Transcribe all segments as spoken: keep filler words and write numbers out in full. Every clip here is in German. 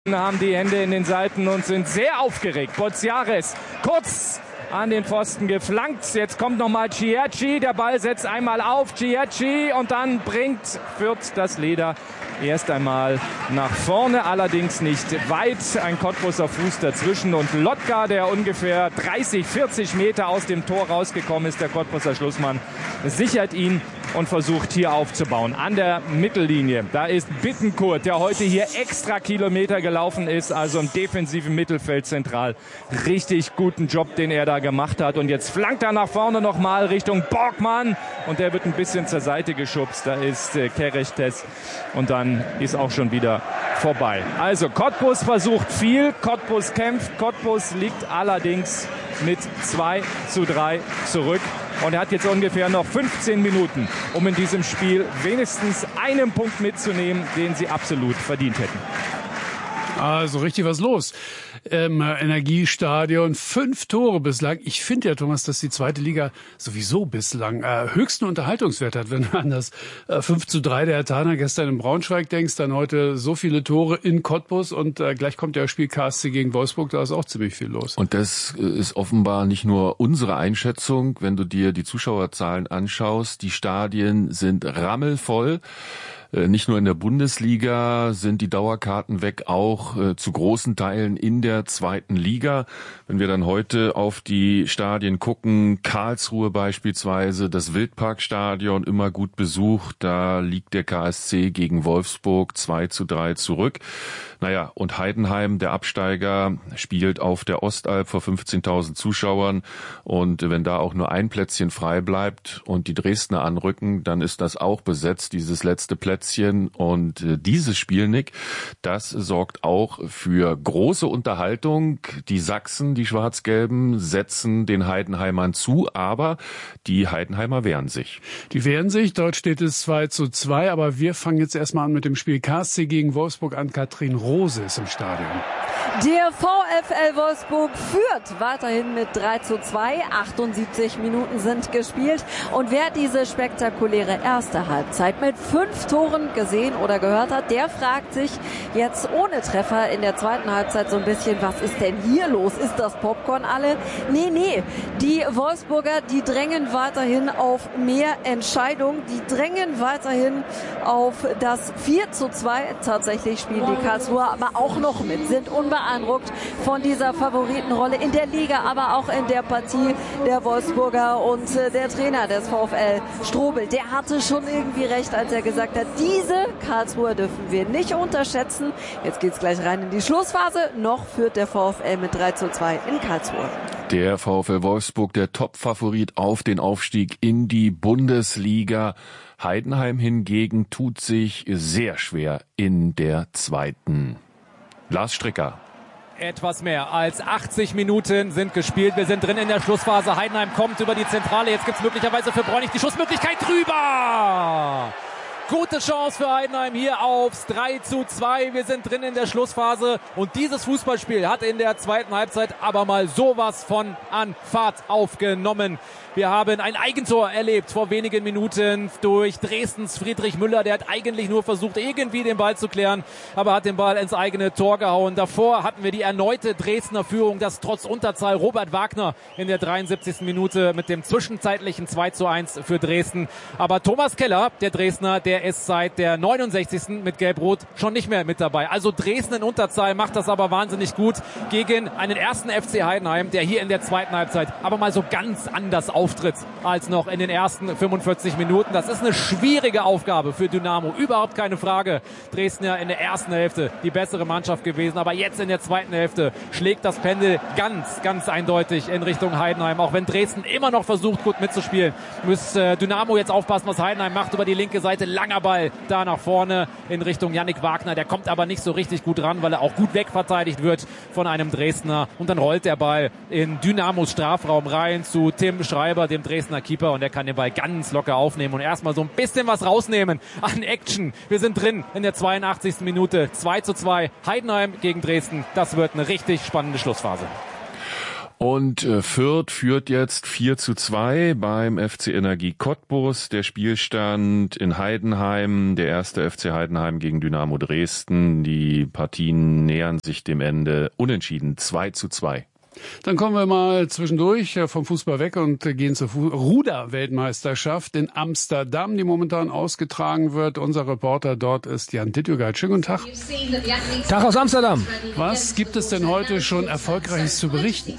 Haben die Hände in den Seiten und sind sehr aufgeregt. Bozzaris kurz an den Pfosten geflankt. Jetzt kommt nochmal Ciecci. Der Ball setzt einmal auf. Ciecci und dann bringt Fürth das Leder erst einmal nach vorne. Allerdings nicht weit. Ein Cottbuser Fuß dazwischen. Und Lotka, der ungefähr dreißig, vierzig Meter aus dem Tor rausgekommen ist, der Cottbuser Schlussmann, sichert ihn und versucht hier aufzubauen. An der Mittellinie, da ist Bittencourt, der heute hier extra Kilometer gelaufen ist, also im defensiven Mittelfeld zentral. Richtig guten Job, den er da gemacht hat. Und jetzt flankt er nach vorne nochmal Richtung Borgmann und der wird ein bisschen zur Seite geschubst. Da ist äh, Kerechtes und dann ist auch schon wieder vorbei. Also Cottbus versucht viel, Cottbus kämpft, Cottbus liegt allerdings mit zwei zu drei zurück. Und er hat jetzt ungefähr noch fünfzehn Minuten, um in diesem Spiel wenigstens einen Punkt mitzunehmen, den sie absolut verdient hätten. Also richtig was los im Energiestadion. Fünf Tore bislang. Ich finde ja, Thomas, dass die zweite Liga sowieso bislang äh, höchsten Unterhaltungswert hat. Wenn du an das äh, fünf zu drei der Herthaner gestern in Braunschweig denkst, dann heute so viele Tore in Cottbus und äh, gleich kommt ja das Spiel K S C gegen Wolfsburg, da ist auch ziemlich viel los. Und das ist offenbar nicht nur unsere Einschätzung, wenn du dir die Zuschauerzahlen anschaust. Die Stadien sind rammelvoll. Nicht nur in der Bundesliga sind die Dauerkarten weg, auch äh, zu großen Teilen in der zweiten Liga. Wenn wir dann heute auf die Stadien gucken, Karlsruhe beispielsweise, das Wildparkstadion immer gut besucht, da liegt der K S C gegen Wolfsburg zwei zu drei zurück. Naja, und Heidenheim, der Absteiger, spielt auf der Ostalb vor fünfzehntausend Zuschauern. Und wenn da auch nur ein Plätzchen frei bleibt und die Dresdner anrücken, dann ist das auch besetzt, dieses letzte Plätzchen. Und dieses Spiel, Nick, das sorgt auch für große Unterhaltung. Die Sachsen, die Schwarz-Gelben, setzen den Heidenheimern zu, aber die Heidenheimer wehren sich. Die wehren sich, dort steht es zwei zu zwei, aber wir fangen jetzt erstmal an mit dem Spiel K S C gegen Wolfsburg an. Katrin Rose ist im Stadion. Der VfL Wolfsburg führt weiterhin mit drei zu zwei. achtundsiebzig Minuten sind gespielt. Und wer diese spektakuläre erste Halbzeit mit fünf Toren gesehen oder gehört hat, der fragt sich jetzt ohne Treffer in der zweiten Halbzeit so ein bisschen, was ist denn hier los? Ist das Popcorn alle? Nee, nee. Die Wolfsburger, die drängen weiterhin auf mehr Entscheidung. Die drängen weiterhin auf das vier zu zwei. Tatsächlich spielen die Karlsruher aber auch noch mit, sind unbeeindruckt von dieser Favoritenrolle in der Liga, aber auch in der Partie der Wolfsburger. Und äh, der Trainer des VfL, Strobel, der hatte schon irgendwie recht, als er gesagt hat, diese Karlsruher dürfen wir nicht unterschätzen. Jetzt geht's gleich rein in die Schlussphase. Noch führt der VfL mit drei zu zwei in Karlsruhe. Der VfL Wolfsburg, der Top-Favorit auf den Aufstieg in die Bundesliga. Heidenheim hingegen tut sich sehr schwer in der zweiten. Lars Stricker. Etwas mehr als achtzig Minuten sind gespielt. Wir sind drin in der Schlussphase. Heidenheim kommt über die Zentrale. Jetzt gibt's möglicherweise für Bräunig die Schussmöglichkeit drüber. Gute Chance für Heidenheim hier aufs drei zu zwei. Wir sind drin in der Schlussphase und dieses Fußballspiel hat in der zweiten Halbzeit aber mal sowas von an Fahrt aufgenommen. Wir haben ein Eigentor erlebt vor wenigen Minuten durch Dresdens Friedrich Müller. Der hat eigentlich nur versucht, irgendwie den Ball zu klären, aber hat den Ball ins eigene Tor gehauen. Davor hatten wir die erneute Dresdner Führung, das trotz Unterzahl Robert Wagner in der dreiundsiebzigsten Minute mit dem zwischenzeitlichen zwei zu eins für Dresden. Aber Thomas Keller, der Dresdner, der ist seit der neunundsechzigsten mit Gelb-Rot schon nicht mehr mit dabei. Also Dresden in Unterzahl macht das aber wahnsinnig gut gegen einen ersten F C Heidenheim, der hier in der zweiten Halbzeit aber mal so ganz anders auftritt als noch in den ersten fünfundvierzig Minuten. Das ist eine schwierige Aufgabe für Dynamo, überhaupt keine Frage. Dresden ja in der ersten Hälfte die bessere Mannschaft gewesen, aber jetzt in der zweiten Hälfte schlägt das Pendel ganz, ganz eindeutig in Richtung Heidenheim. Auch wenn Dresden immer noch versucht, gut mitzuspielen, muss äh, Dynamo jetzt aufpassen, was Heidenheim macht über die linke Seite. Langer Ball da nach vorne in Richtung Yannick Wagner. Der kommt aber nicht so richtig gut ran, weil er auch gut wegverteidigt wird von einem Dresdner. Und dann rollt der Ball in Dynamos Strafraum rein zu Tim Schreiber, dem Dresdner Keeper. Und der kann den Ball ganz locker aufnehmen und erstmal so ein bisschen was rausnehmen an Action. Wir sind drin in der zweiundachtzigsten Minute. zwei zu zwei. Heidenheim gegen Dresden. Das wird eine richtig spannende Schlussphase. Und äh, Fürth führt jetzt vier zu zwei beim F C Energie Cottbus. Der Spielstand in Heidenheim, der erste F C Heidenheim gegen Dynamo Dresden. Die Partien nähern sich dem Ende. Unentschieden zwei zu zwei. Dann kommen wir mal zwischendurch vom Fußball weg und gehen zur Ruder-Weltmeisterschaft in Amsterdam, die momentan ausgetragen wird. Unser Reporter dort ist Jan Dittjugeit. Schönen guten Tag. Tag aus Amsterdam. Was gibt es denn heute schon Erfolgreiches zu berichten?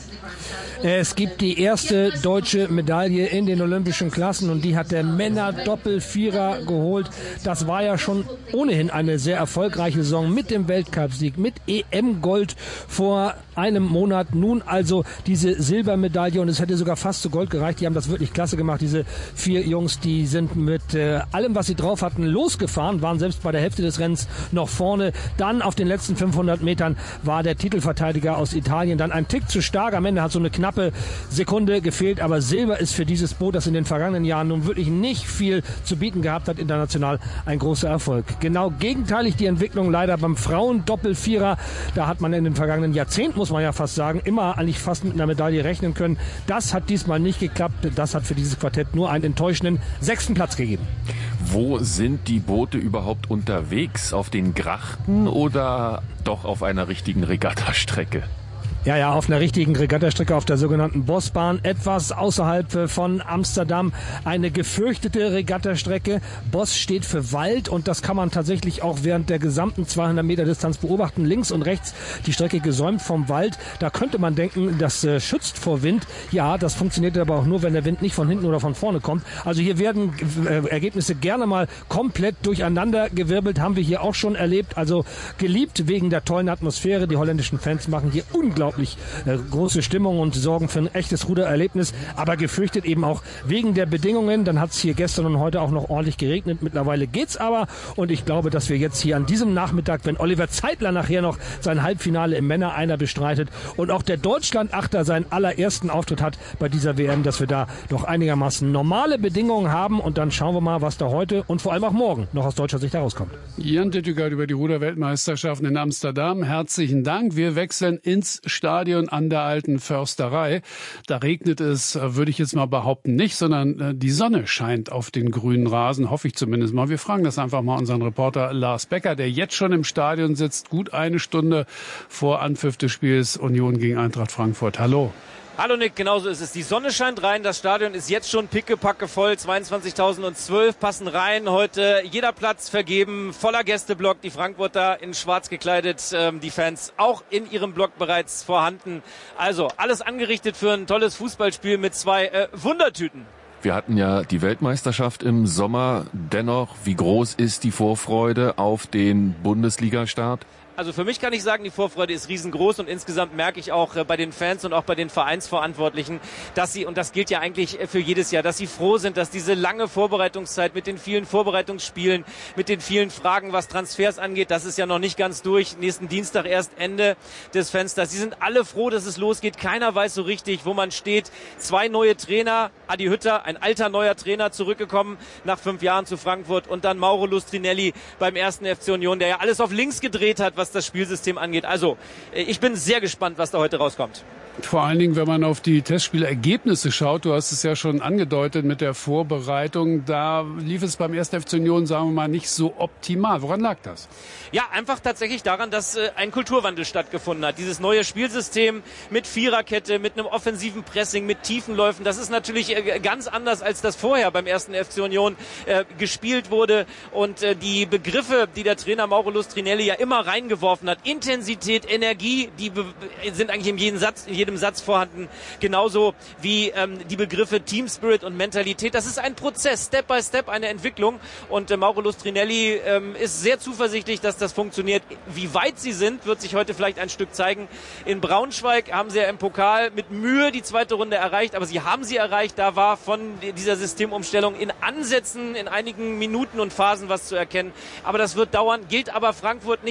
Es gibt die erste deutsche Medaille in den olympischen Klassen und die hat der Männer-Doppel-Vierer geholt. Das war ja schon ohnehin eine sehr erfolgreiche Saison mit dem Weltcupsieg, mit E M-Gold vor einem Monat. Nun also diese Silbermedaille und es hätte sogar fast zu Gold gereicht. Die haben das wirklich klasse gemacht, diese vier Jungs. Die sind mit äh, allem, was sie drauf hatten, losgefahren, waren selbst bei der Hälfte des Rennens noch vorne. Dann auf den letzten fünfhundert Metern war der Titelverteidiger aus Italien dann ein Tick zu stark. Am Ende hat so eine knappe Sekunde gefehlt, aber Silber ist für dieses Boot, das in den vergangenen Jahren nun wirklich nicht viel zu bieten gehabt hat, international ein großer Erfolg. Genau gegenteilig die Entwicklung leider beim Frauen-Doppelvierer. Da hat man in den vergangenen Jahrzehnten, muss man ja fast sagen, immer eigentlich fast mit einer Medaille rechnen können. Das hat diesmal nicht geklappt. Das hat für dieses Quartett nur einen enttäuschenden sechsten Platz gegeben. Wo sind die Boote überhaupt unterwegs? Auf den Grachten oder doch auf einer richtigen Regattastrecke? Ja, ja, auf einer richtigen Regattastrecke auf der sogenannten Bosbahn, etwas außerhalb von Amsterdam, eine gefürchtete Regattastrecke. Bos steht für Wald und das kann man tatsächlich auch während der gesamten zweihundert Meter Distanz beobachten. Links und rechts die Strecke gesäumt vom Wald. Da könnte man denken, das äh, schützt vor Wind. Ja, das funktioniert aber auch nur, wenn der Wind nicht von hinten oder von vorne kommt. Also hier werden äh, Ergebnisse gerne mal komplett durcheinander gewirbelt, haben wir hier auch schon erlebt. Also geliebt wegen der tollen Atmosphäre. Die holländischen Fans machen hier unglaublich Äh, große Stimmung und sorgen für ein echtes Rudererlebnis, aber gefürchtet eben auch wegen der Bedingungen. Dann hat es hier gestern und heute auch noch ordentlich geregnet. Mittlerweile geht's aber und ich glaube, dass wir jetzt hier an diesem Nachmittag, wenn Oliver Zeitler nachher noch sein Halbfinale im Männer-Einer bestreitet und auch der Deutschland-Achter seinen allerersten Auftritt hat bei dieser W M, dass wir da doch einigermaßen normale Bedingungen haben und dann schauen wir mal, was da heute und vor allem auch morgen noch aus deutscher Sicht herauskommt. Jan Dittjugeit über die Ruder-Weltmeisterschaften in Amsterdam. Herzlichen Dank. Wir wechseln ins Stadion an der alten Försterei. Da regnet es, würde ich jetzt mal behaupten, nicht, sondern die Sonne scheint auf den grünen Rasen, hoffe ich zumindest mal. Wir fragen das einfach mal unseren Reporter Lars Becker, der jetzt schon im Stadion sitzt, gut eine Stunde vor Anpfiff des Spiels Union gegen Eintracht Frankfurt. Hallo. Hallo Nick, genauso ist es. Die Sonne scheint rein, das Stadion ist jetzt schon pickepacke voll, zweiundzwanzigtausendzwölf passen rein, heute jeder Platz vergeben, voller Gästeblock, die Frankfurter in schwarz gekleidet, ähm, die Fans auch in ihrem Block bereits vorhanden. Also alles angerichtet für ein tolles Fußballspiel mit zwei äh, Wundertüten. Wir hatten ja die Weltmeisterschaft im Sommer, dennoch, wie groß ist die Vorfreude auf den Bundesliga-Start? Also für mich kann ich sagen, die Vorfreude ist riesengroß und insgesamt merke ich auch bei den Fans und auch bei den Vereinsverantwortlichen, dass sie, und das gilt ja eigentlich für jedes Jahr, dass sie froh sind, dass diese lange Vorbereitungszeit mit den vielen Vorbereitungsspielen, mit den vielen Fragen, was Transfers angeht, das ist ja noch nicht ganz durch. Nächsten Dienstag erst Ende des Fensters. Sie sind alle froh, dass es losgeht. Keiner weiß so richtig, wo man steht. Zwei neue Trainer, Adi Hütter, ein alter neuer Trainer, zurückgekommen nach fünf Jahren zu Frankfurt und dann Mauro Lustrinelli beim ersten F C Union, der ja alles auf links gedreht hat, was das Spielsystem angeht. Also, ich bin sehr gespannt, was da heute rauskommt. Vor allen Dingen, wenn man auf die Testspielergebnisse schaut, du hast es ja schon angedeutet mit der Vorbereitung, da lief es beim ersten F C Union, sagen wir mal, nicht so optimal. Woran lag das? Ja, einfach tatsächlich daran, dass äh, ein Kulturwandel stattgefunden hat. Dieses neue Spielsystem mit Viererkette, mit einem offensiven Pressing, mit Tiefenläufen, das ist natürlich äh, ganz anders, als das vorher beim ersten F C Union äh, gespielt wurde. Und äh, die Begriffe, die der Trainer Mauro Lustrinelli ja immer reingeworfen hat, Intensität, Energie, die be- sind eigentlich in jedem Satz, in jedem Satz vorhanden. Genauso wie ähm, die Begriffe Team Spirit und Mentalität. Das ist ein Prozess, Step by Step, eine Entwicklung. Und äh, Mauro Lustrinelli ähm, ist sehr zuversichtlich, dass das funktioniert. Wie weit sie sind, wird sich heute vielleicht ein Stück zeigen. In Braunschweig haben sie ja im Pokal mit Mühe die zweite Runde erreicht, aber sie haben sie erreicht. Da war von dieser Systemumstellung in Ansätzen, in einigen Minuten und Phasen was zu erkennen. Aber das wird dauern, gilt aber Frankfurt nicht anders.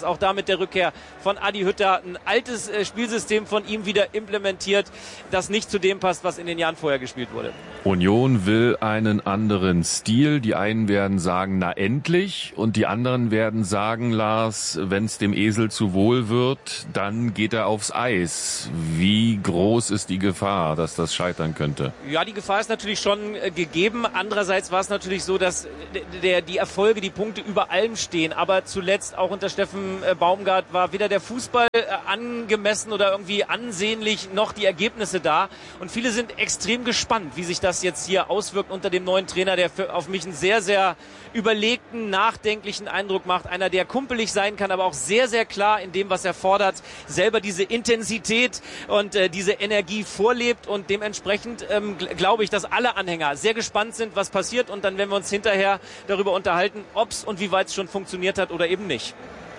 auch da mit der Rückkehr von Adi Hütter ein altes äh, Spielsystem von ihm wieder implementiert, das nicht zu dem passt, was in den Jahren vorher gespielt wurde. Union will einen anderen Stil. Die einen werden sagen, na endlich, und die anderen werden sagen, Lars, wenn es dem Esel zu wohl wird, dann geht er aufs Eis. Wie groß ist die Gefahr, dass das scheitern könnte? Ja, die Gefahr ist natürlich schon äh, gegeben. Andererseits war es natürlich so, dass der, die Erfolge, die Punkte über allem stehen. Aber zuletzt auch unter Steffen äh, Baumgart war weder der Fußball äh, angemessen oder irgendwie ansehnlich, noch die Ergebnisse da. Und viele sind extrem gespannt, wie sich das jetzt hier auswirkt unter dem neuen Trainer, der für, auf mich einen sehr, sehr überlegten, nachdenklichen Eindruck macht. Einer, der kumpelig sein kann, aber auch sehr, sehr klar in dem, was er fordert, selber diese Intensität und äh, diese Energie vorlebt. Und dementsprechend ähm, gl- glaube ich, dass alle Anhänger sehr gespannt sind, was passiert. Und dann werden wir uns hinterher darüber unterhalten, ob es und wie weit es schon funktioniert hat oder eben nicht.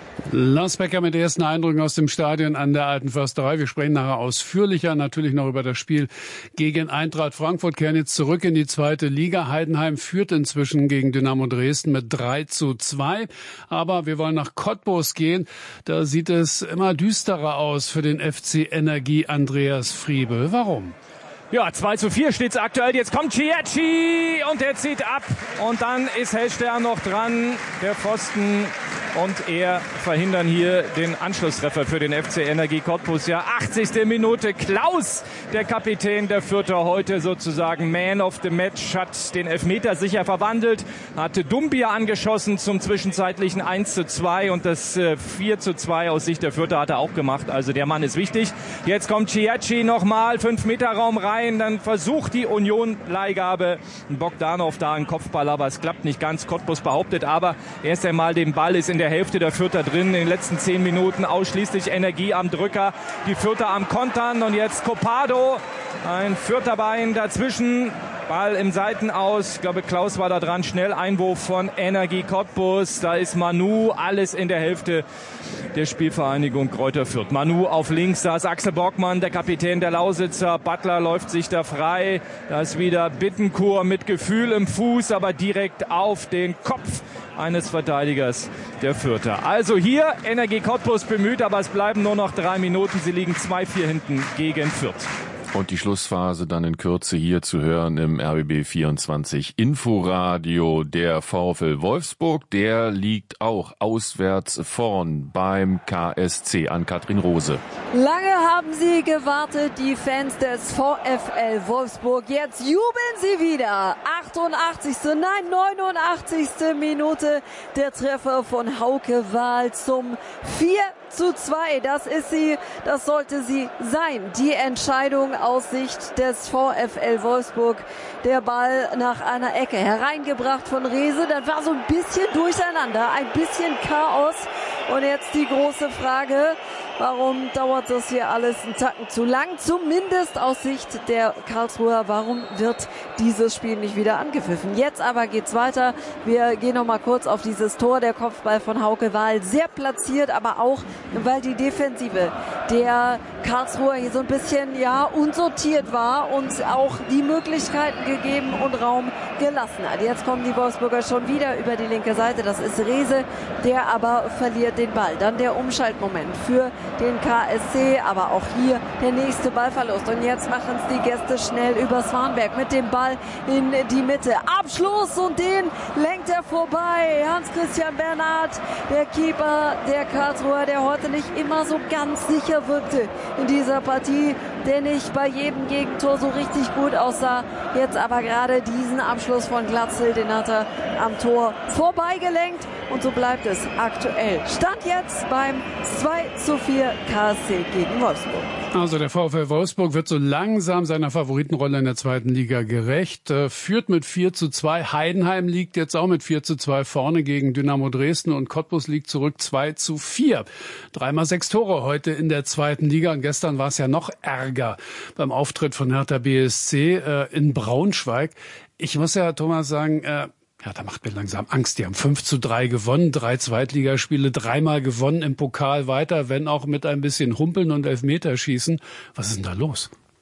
Lars Becker mit ersten Eindrücken aus dem Stadion an der Alten Försterei. Wir sprechen nachher ausführlicher natürlich noch über das Spiel gegen Eintracht Frankfurt. Kehren jetzt zurück in die zweite Liga. Heidenheim führt inzwischen gegen Dynamo Dresden mit drei zu zwei. Aber wir wollen nach Cottbus gehen. Da sieht es immer düsterer aus für den F C Energie Andreas Friebe. Warum? Ja, zwei zu vier steht's aktuell. Jetzt kommt Chiachi und der zieht ab. Und dann ist Hellstern noch dran, der Pfosten. Und er verhindern hier den Anschlusstreffer für den F C Energie Cottbus. Ja, achtzigste Minute. Klaus, der Kapitän der Fürther, heute sozusagen Man of the Match, hat den Elfmeter sicher verwandelt. Hatte Dumbia angeschossen zum zwischenzeitlichen eins zu zwei. Und das äh, vier zu zwei aus Sicht der Fürther hat er auch gemacht. Also der Mann ist wichtig. Jetzt kommt Chiachi nochmal, fünf Meter Raum rein. Dann versucht die Union-Leihgabe Bogdanov da einen Kopfball, aber es klappt nicht ganz. Cottbus behauptet aber erst einmal, den Ball ist in der Hälfte der Fürther drin. In den letzten zehn Minuten ausschließlich Energie am Drücker. Die Fürther am Kontern und jetzt Copado. Ein Fürther Bein dazwischen. Ball im Seitenaus. Ich glaube, Klaus war da dran. Schnell Einwurf von Energie Cottbus. Da ist Manu. Alles in der Hälfte der Spielvereinigung Greuther Fürth. Manu auf links. Da ist Axel Borgmann, der Kapitän der Lausitzer. Butler läuft sich da frei. Da ist wieder Bittencourt mit Gefühl im Fuß, aber direkt auf den Kopf eines Verteidigers der Fürther. Also hier Energie Cottbus bemüht, aber es bleiben nur noch drei Minuten. Sie liegen zwei vier hinten gegen Fürth. Und die Schlussphase dann in Kürze hier zu hören im R B B vierundzwanzig Inforadio. Der VfL Wolfsburg, der liegt auch auswärts vorn beim K S C an Katrin Rose. Lange haben sie gewartet, die Fans des VfL Wolfsburg. Jetzt jubeln sie wieder. achtundachtzigste Nein, neunundachtzigste Minute. Der Treffer von Hauke Wahl zum vier zu zwei. Das ist sie, das sollte sie sein. Die Entscheidung aus Sicht des VfL Wolfsburg. Der Ball nach einer Ecke hereingebracht von Rehse. Dann war so ein bisschen Durcheinander, ein bisschen Chaos. Und jetzt die große Frage, warum dauert das hier alles einen Tacken zu lang? Zumindest aus Sicht der Karlsruher. Warum wird dieses Spiel nicht wieder angepfiffen? Jetzt aber geht's weiter. Wir gehen noch mal kurz auf dieses Tor. Der Kopfball von Hauke Wahl sehr platziert, aber auch, weil die Defensive der Karlsruher hier so ein bisschen, ja, unsortiert war und auch die Möglichkeiten gegeben und Raum gelassen hat. Jetzt kommen die Wolfsburger schon wieder über die linke Seite. Das ist Rehse, der aber verliert den Ball. Dann der Umschaltmoment für den K S C, aber auch hier der nächste Ballverlust. Und jetzt machen es die Gäste schnell über Swanberg mit dem Ball in die Mitte. Abschluss und den lenkt er vorbei. Hans-Christian Bernhard, der Keeper der Karlsruher, der heute nicht immer so ganz sicher wirkte in dieser Partie, der nicht bei jedem Gegentor so richtig gut aussah. Jetzt aber gerade diesen Abschluss von Glatzel, den hat er am Tor vorbeigelenkt. Und so bleibt es aktuell. Stand jetzt beim zwei zu vier K S C gegen Wolfsburg. Also der VfL Wolfsburg wird so langsam seiner Favoritenrolle in der zweiten Liga gerecht, äh, führt mit vier zu zwei. Heidenheim liegt jetzt auch mit vier zu zwei vorne gegen Dynamo Dresden und Cottbus liegt zurück zwei zu vier. Dreimal sechs Tore heute in der zweiten Liga und gestern war es ja noch ärger beim Auftritt von Hertha B S C äh, in Braunschweig. Ich muss ja, Thomas, sagen, äh, ja, da macht mir langsam Angst. Die haben fünf zu drei gewonnen, drei Zweitligaspiele, dreimal gewonnen im Pokal weiter, wenn auch mit ein bisschen Humpeln und Elfmeterschießen. Was ist denn da los?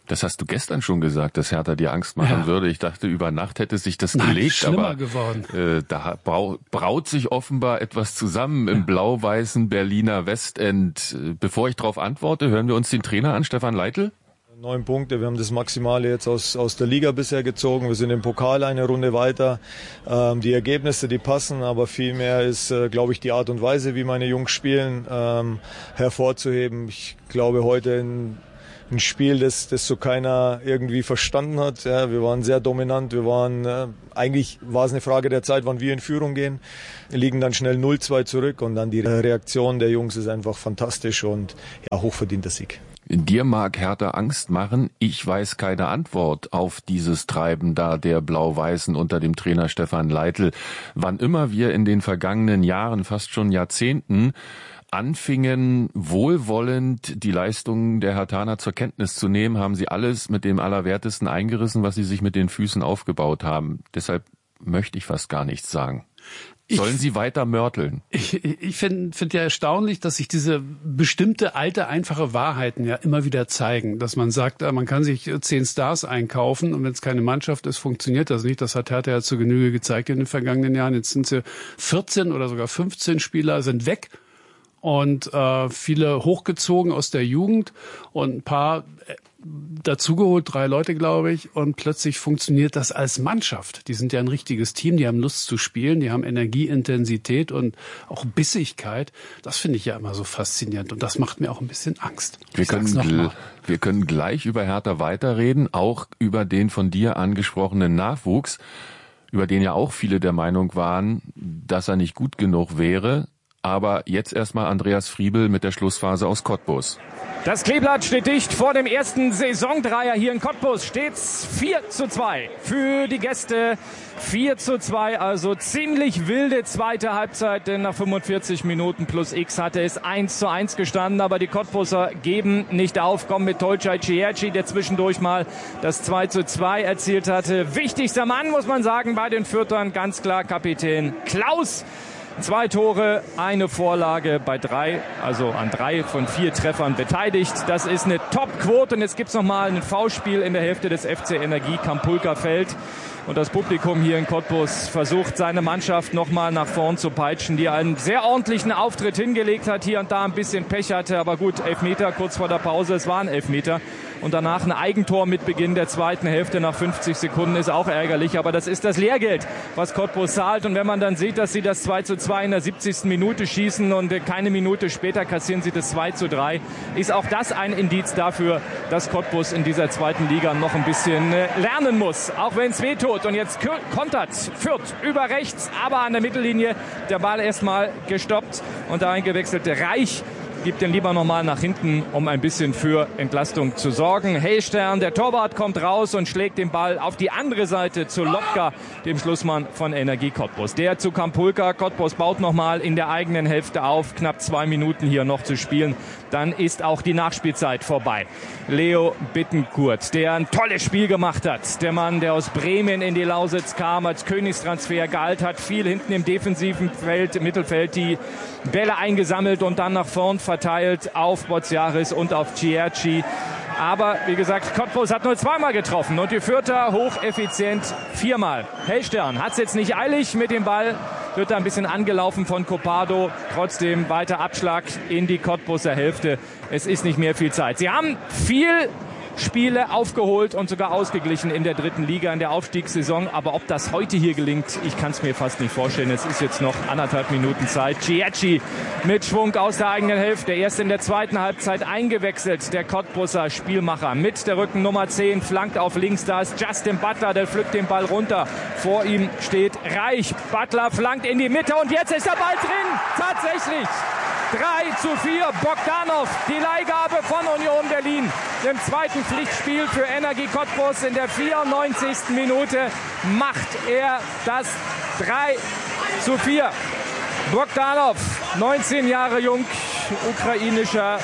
Das hast du gestern schon gesagt, dass Hertha dir Angst machen ja. würde. Ich dachte, über Nacht hätte sich das Nein, gelegt, schlimmer aber geworden. Äh, da braut sich offenbar etwas zusammen im ja. blau-weißen Berliner Westend. Bevor ich darauf antworte, hören wir uns den Trainer an, Stefan Leitl. Neun Punkte, wir haben das Maximale jetzt aus, aus der Liga bisher gezogen. Wir sind im Pokal eine Runde weiter. Ähm, die Ergebnisse, die passen, aber vielmehr ist, äh, glaube ich, die Art und Weise, wie meine Jungs spielen, ähm, hervorzuheben. Ich glaube, heute in ein Spiel, das, das so keiner irgendwie verstanden hat. Ja, wir waren sehr dominant. Wir waren, äh, eigentlich war es eine Frage der Zeit, wann wir in Führung gehen. Wir liegen dann schnell null zwei zurück und dann die Reaktion der Jungs ist einfach fantastisch und ja, hochverdienter Sieg. Dir mag Hertha Angst machen. Ich weiß keine Antwort auf dieses Treiben da der Blau-Weißen unter dem Trainer Stefan Leitl. Wann immer wir in den vergangenen Jahren, fast schon Jahrzehnten, anfingen, wohlwollend die Leistungen der Herthaner zur Kenntnis zu nehmen, haben sie alles mit dem Allerwertesten eingerissen, was sie sich mit den Füßen aufgebaut haben. Deshalb möchte ich fast gar nichts sagen. Sollen ich, sie weiter mörteln? Ich, ich finde find ja erstaunlich, dass sich diese bestimmte alte, einfache Wahrheiten ja immer wieder zeigen. Dass man sagt, man kann sich zehn Stars einkaufen und wenn es keine Mannschaft ist, funktioniert das nicht. Das hat Hertha ja zur Genüge gezeigt in den vergangenen Jahren. Jetzt sind sie vierzehn oder sogar fünfzehn Spieler sind weg. Und äh, viele hochgezogen aus der Jugend und ein paar dazugeholt, drei Leute, glaube ich, und plötzlich funktioniert das als Mannschaft. Die sind ja ein richtiges Team, die haben Lust zu spielen, die haben Energie, Intensität und auch Bissigkeit. Das finde ich ja immer so faszinierend und das macht mir auch ein bisschen Angst. Wir können, gl- wir können gleich über Hertha weiterreden, auch über den von dir angesprochenen Nachwuchs, über den ja auch viele der Meinung waren, dass er nicht gut genug wäre. Aber jetzt erstmal Andreas Friebel mit der Schlussphase aus Cottbus. Das Kleeblatt steht dicht vor dem ersten Saisondreier hier in Cottbus. Steht's vier zu zwei für die Gäste. vier zu zwei, also ziemlich wilde zweite Halbzeit, denn nach fünfundvierzig Minuten plus X hatte es eins zu eins gestanden. Aber die Cottbuser geben nicht auf, kommen mit Tolcay Cierci, der zwischendurch mal das zwei zu zwei erzielt hatte. Wichtigster Mann, muss man sagen, bei den Fürthern ganz klar Kapitän Klaus. Zwei Tore, eine Vorlage bei drei, also an drei von vier Treffern beteiligt. Das ist eine Top-Quote und jetzt gibt's noch mal ein Foulspiel in der Hälfte des F C Energie. Kampulka fällt und das Publikum hier in Cottbus versucht, seine Mannschaft noch mal nach vorn zu peitschen, die einen sehr ordentlichen Auftritt hingelegt hat, hier und da ein bisschen Pech hatte, aber gut, Elfmeter kurz vor der Pause, es waren Elfmeter. Und danach ein Eigentor mit Beginn der zweiten Hälfte nach fünfzig Sekunden ist auch ärgerlich. Aber das ist das Lehrgeld, was Cottbus zahlt. Und wenn man dann sieht, dass sie das zwei zu zwei in der siebzigsten Minute schießen und keine Minute später kassieren sie das zwei zu drei, ist auch das ein Indiz dafür, dass Cottbus in dieser zweiten Liga noch ein bisschen lernen muss. Auch wenn es wehtut. Und jetzt kontert Fürth über rechts, aber an der Mittellinie der Ball erstmal gestoppt und da eingewechselte Reich gibt den lieber nochmal nach hinten, um ein bisschen für Entlastung zu sorgen. Hellstern, der Torwart, kommt raus und schlägt den Ball auf die andere Seite zu Lotka, dem Schlussmann von Energie Cottbus. Der zu Kampulka. Cottbus baut nochmal in der eigenen Hälfte auf. Knapp zwei Minuten hier noch zu spielen. Dann ist auch die Nachspielzeit vorbei. Leo Bittencourt, der ein tolles Spiel gemacht hat. Der Mann, der aus Bremen in die Lausitz kam, als Königstransfer gehalten hat, viel hinten im defensiven Feld, im Mittelfeld die Bälle eingesammelt und dann nach vorn verteilt auf Bozzaris und auf Cierci. Aber wie gesagt, Cottbus hat nur zweimal getroffen und die Fürther hocheffizient viermal. Hellstern hat es jetzt nicht eilig mit dem Ball, wird da ein bisschen angelaufen von Copado. Trotzdem weiter Abschlag in die Cottbuser Hälfte. Es ist nicht mehr viel Zeit. Sie haben viel Spiele aufgeholt und sogar ausgeglichen in der dritten Liga in der Aufstiegssaison. Aber ob das heute hier gelingt, ich kann es mir fast nicht vorstellen. Es ist jetzt noch anderthalb Minuten Zeit. Cierci mit Schwung aus der eigenen Hälfte. Erst in der zweiten Halbzeit eingewechselt. Der Cottbuser Spielmacher mit der Rückennummer zehn. Flankt auf links. Da ist Justin Butler. Der pflückt den Ball runter. Vor ihm steht Reich. Butler flankt in die Mitte. Und jetzt ist der Ball drin. Tatsächlich. drei zu vier. Bogdanov. Die Leihgabe von Union Berlin. Im zweiten Pflichtspiel für Energie Cottbus in der vierundneunzigsten Minute macht er das drei zu vier. Bogdanov, neunzehn Jahre jung, ukrainischer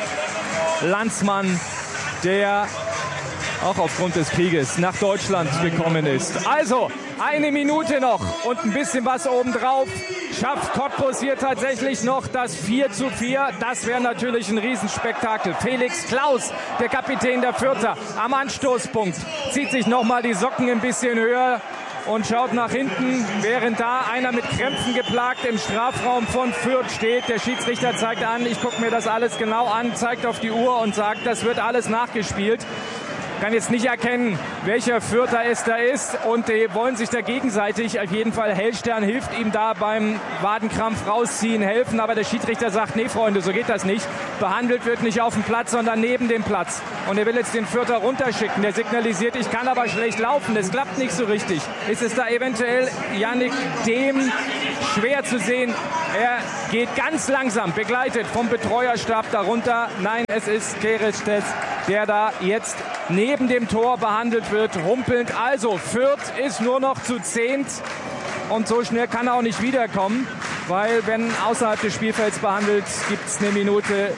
Landsmann, der auch aufgrund des Krieges nach Deutschland gekommen ist. Also Eine Minute noch und ein bisschen was obendrauf. Schafft Cottbus hier tatsächlich noch das vier zu vier. Das wäre natürlich ein Riesenspektakel. Felix Klaus, der Kapitän der Fürther, am Anstoßpunkt. Zieht sich nochmal die Socken ein bisschen höher und schaut nach hinten, während da einer mit Krämpfen geplagt im Strafraum von Fürth steht. Der Schiedsrichter zeigt an, ich gucke mir das alles genau an, zeigt auf die Uhr und sagt, das wird alles nachgespielt. Kann jetzt nicht erkennen, welcher Fürther es da ist und die wollen sich da gegenseitig, auf jeden Fall Hellstern hilft ihm da beim Wadenkrampf rausziehen, helfen, aber der Schiedsrichter sagt, nee Freunde, so geht das nicht. Behandelt wird nicht auf dem Platz, sondern neben dem Platz. Und er will jetzt den Fürther runterschicken, der signalisiert, ich kann aber schlecht laufen, es klappt nicht so richtig. Ist es da eventuell Yannick Dehm? Schwer zu sehen, er geht ganz langsam, begleitet vom Betreuerstab darunter. Nein, es ist Kerestes, der da jetzt neben dem Tor behandelt wird, humpelnd. Also Fürth ist nur noch zu zehnt und so schnell kann er auch nicht wiederkommen, weil wenn außerhalb des Spielfelds behandelt, gibt es eine Minute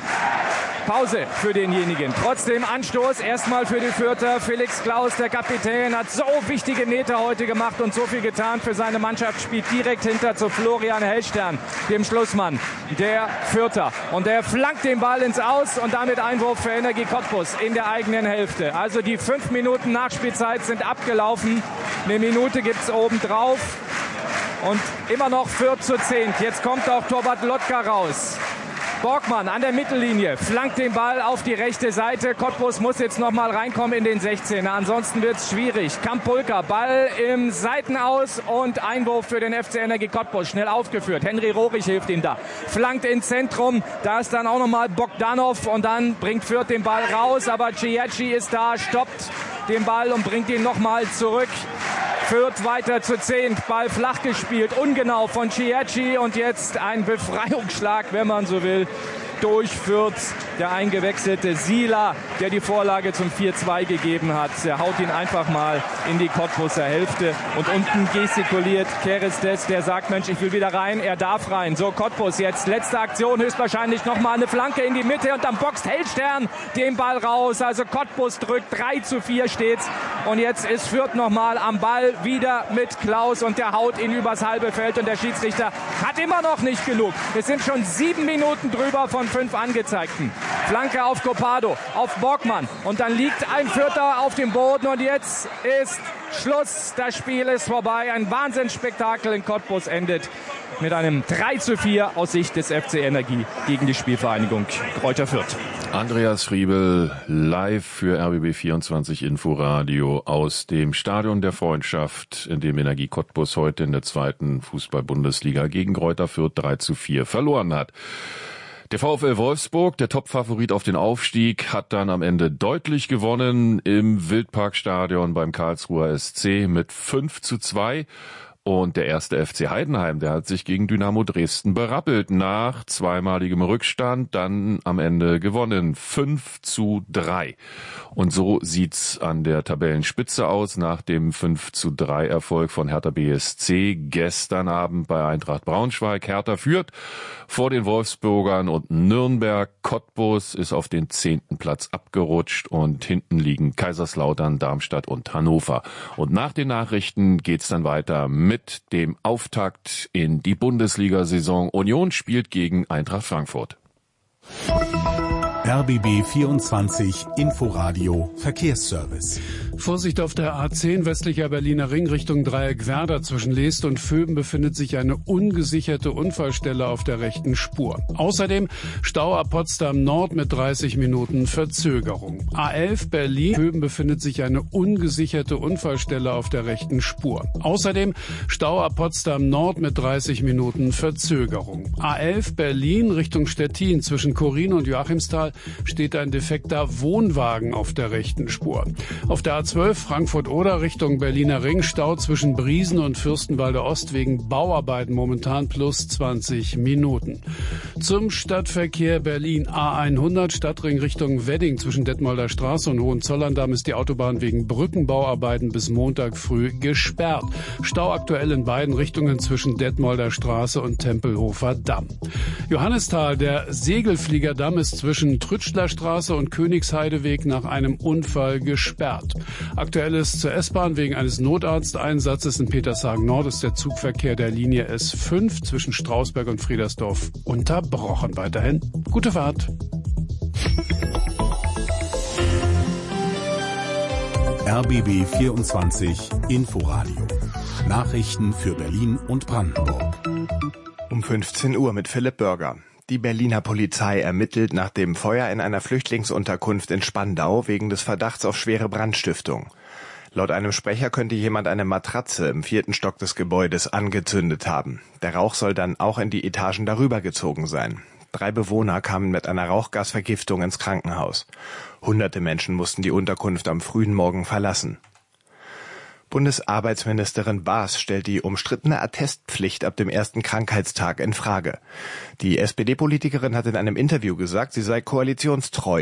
Pause für denjenigen. Trotzdem Anstoß erstmal für die Fürther. Felix Klaus, der Kapitän, hat so wichtige Meter heute gemacht und so viel getan für seine Mannschaft. Spielt direkt hinter zu Florian Hellstern, dem Schlussmann der Fürther. Und der flankt den Ball ins Aus und damit Einwurf für Energie Cottbus in der eigenen Hälfte. Also die fünf Minuten Nachspielzeit sind abgelaufen. Eine Minute gibt es obendrauf. Und immer noch Fürth zu zehnt. Jetzt kommt auch Torwart Lotka raus. Borgmann an der Mittellinie, flankt den Ball auf die rechte Seite. Cottbus muss jetzt noch mal reinkommen in den sechzehner, ansonsten wird es schwierig. Kampulka, Ball im Seitenaus und Einwurf für den F C Energie Cottbus, schnell aufgeführt. Henry Rohrig hilft ihm da, flankt ins Zentrum, da ist dann auch noch mal Bogdanov und dann bringt Fürth den Ball raus, aber Ciecci ist da, stoppt den Ball und bringt ihn noch mal zurück. Fürth weiter zu zehnt, Ball flach gespielt, ungenau von Ciecci und jetzt ein Befreiungsschlag, wenn man so will, durch Fürth. Der eingewechselte Sila, der die Vorlage zum vier zwei gegeben hat. Er haut ihn einfach mal in die Cottbuser Hälfte und unten gestikuliert Kerestes, der sagt, Mensch, ich will wieder rein, er darf rein. So, Cottbus jetzt, letzte Aktion, höchstwahrscheinlich nochmal eine Flanke in die Mitte und dann boxt Hellstern den Ball raus. Also Cottbus drückt, drei zu vier steht's und jetzt ist Fürth nochmal am Ball, wieder mit Klaus und der haut ihn übers halbe Feld und der Schiedsrichter hat immer noch nicht genug. Es sind schon sieben Minuten drüber von fünf angezeigten. Flanke auf Copado, auf Borgmann und dann liegt ein Fürther auf dem Boden und jetzt ist Schluss. Das Spiel ist vorbei. Ein Wahnsinnsspektakel in Cottbus endet mit einem drei zu vier aus Sicht des F C Energie gegen die Spielvereinigung Greuther Fürth. Andreas Friebel live für R B B vierundzwanzig Inforadio aus dem Stadion der Freundschaft, in dem Energie Cottbus heute in der zweiten Fußball-Bundesliga gegen Greuther Fürth drei zu vier verloren hat. Der VfL Wolfsburg, der Topfavorit auf den Aufstieg, hat dann am Ende deutlich gewonnen im Wildparkstadion beim Karlsruher S C mit fünf zu zwei. Und der erste F C Heidenheim, der hat sich gegen Dynamo Dresden berappelt nach zweimaligem Rückstand, dann am Ende gewonnen, fünf zu drei. Und so sieht's an der Tabellenspitze aus nach dem fünf zu drei Erfolg von Hertha B S C gestern Abend bei Eintracht Braunschweig. Hertha führt vor den Wolfsburgern und Nürnberg. Cottbus ist auf den zehnten Platz abgerutscht und hinten liegen Kaiserslautern, Darmstadt und Hannover. Und nach den Nachrichten geht's dann weiter mit Mit dem Auftakt in die Bundesliga-Saison. Union spielt gegen Eintracht Frankfurt. R B B vierundzwanzig Inforadio Verkehrsservice. Vorsicht auf der A zehn westlicher Berliner Ring Richtung Dreieck-Werder. Zwischen Leest und Vöben befindet sich eine ungesicherte Unfallstelle auf der rechten Spur. Außerdem Stau ab Potsdam Nord mit dreißig Minuten Verzögerung. A elf Berlin Vöben befindet sich eine ungesicherte Unfallstelle auf der rechten Spur. Außerdem Stau ab Potsdam Nord mit dreißig Minuten Verzögerung. A elf Berlin Richtung Stettin zwischen Korin und Joachimsthal steht ein defekter Wohnwagen auf der rechten Spur. Auf der A zwölf Frankfurt-Oder Richtung Berliner Ring Stau zwischen Briesen und Fürstenwalde Ost wegen Bauarbeiten momentan plus zwanzig Minuten. Zum Stadtverkehr Berlin A hundert Stadtring Richtung Wedding zwischen Detmolder Straße und Hohenzollern-Damm ist die Autobahn wegen Brückenbauarbeiten bis Montag früh gesperrt. Stau aktuell in beiden Richtungen zwischen Detmolder Straße und Tempelhofer Damm. Johannisthal, der Segelfliegerdamm ist zwischen Trütschlerstraße und Königsheideweg nach einem Unfall gesperrt. Aktuell ist zur S-Bahn wegen eines Notarzteinsatzes in Petershagen Nord ist der Zugverkehr der Linie S fünf zwischen Strausberg und Friedersdorf unterbrochen. Weiterhin gute Fahrt. R B B vierundzwanzig Inforadio. Nachrichten für Berlin und Brandenburg. Um fünfzehn Uhr mit Philipp Bürger. Die Berliner Polizei ermittelt nach dem Feuer in einer Flüchtlingsunterkunft in Spandau wegen des Verdachts auf schwere Brandstiftung. Laut einem Sprecher könnte jemand eine Matratze im vierten Stock des Gebäudes angezündet haben. Der Rauch soll dann auch in die Etagen darüber gezogen sein. Drei Bewohner kamen mit einer Rauchgasvergiftung ins Krankenhaus. Hunderte Menschen mussten die Unterkunft am frühen Morgen verlassen. Bundesarbeitsministerin Baas stellt die umstrittene Attestpflicht ab dem ersten Krankheitstag in Frage. Die S P D-Politikerin hat in einem Interview gesagt, sie sei koalitionstreu.